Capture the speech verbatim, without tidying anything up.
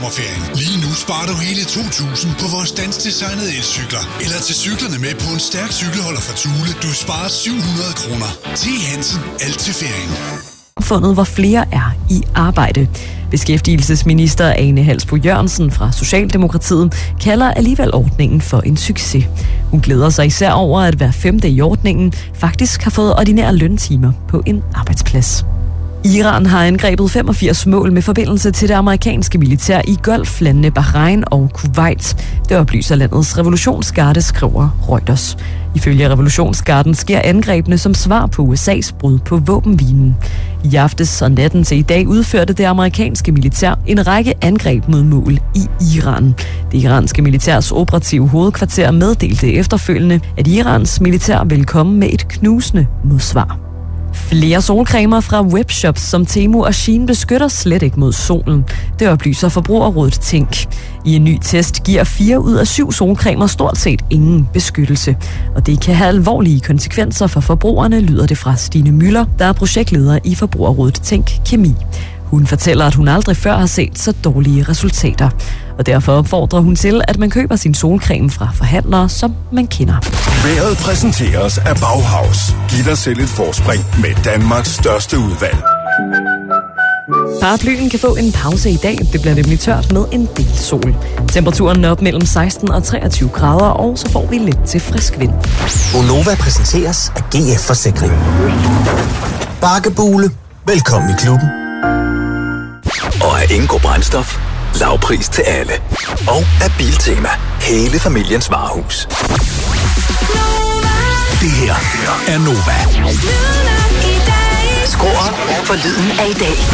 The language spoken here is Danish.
Sommerferien. Lige nu sparer du hele to tusind på vores danskdesignede elcykler. Eller til cyklerne med på en stærk cykelholder fra Thule. Du sparer syv hundrede kroner. T. Hansen. Alt til ferien. Fundet, hvor flere er i arbejde. Beskæftigelsesminister Ane Halsboe-Jørgensen fra Socialdemokratiet kalder alligevel ordningen for en succes. Hun glæder sig især over, at hver femte i ordningen faktisk har fået ordinære løntimer på en arbejdsplads. Iran har angrebet femogfirs mål med forbindelse til det amerikanske militær i Golflandene Bahrain og Kuwait. Det oplyser landets revolutionsgarde, skriver Reuters. Ifølge revolutionsgarden sker angrebene som svar på U S A's brud på våbenhvilen. I aftes og natten til i dag udførte det amerikanske militær en række angreb mod mål i Iran. Det iranske militærs operative hovedkvarter meddelte efterfølgende, at Irans militær vil komme med et knusende modsvar. Flere solcremer fra webshops som Temu og Shein beskytter slet ikke mod solen. Det oplyser Forbrugerrådet Tænk. I en ny test giver fire ud af syv solcremer stort set ingen beskyttelse. Og det kan have alvorlige konsekvenser for forbrugerne, lyder det fra Stine Møller, der er projektleder i Forbrugerrådet Tænk Kemi. Hun fortæller, at hun aldrig før har set så dårlige resultater. Og derfor opfordrer hun til, at man køber sin solcreme fra forhandlere, som man kender. Vejret præsenteres af Bauhaus. Giv dig selv et forspring med Danmarks største udvalg. Paraplyen kan få en pause i dag. Det bliver nemlig tørt med en del sol. Temperaturen er op mellem seksten og treogtyve grader, og så får vi lidt til frisk vind. Gonova præsenteres af G F Forsikring. Bakkebule. Velkommen i klubben. Og af Ingo Brændstof. Lav pris til alle. Og af Biltema. Hele familiens varehus. Det her er Nova. Skru op for lyden af i dag.